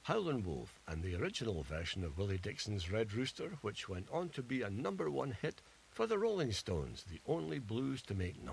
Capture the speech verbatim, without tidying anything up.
Howlin' Wolf, and the original version of Willie Dixon's Red Rooster, which went on to be a number one hit for the Rolling Stones, the only blues to make